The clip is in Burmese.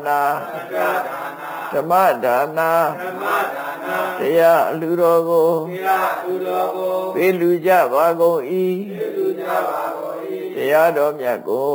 နာဓမ္မဒါနာတရားလူတော်ကိုပေးလူကြပါကုန်၏တရားတော်မြတ်ကို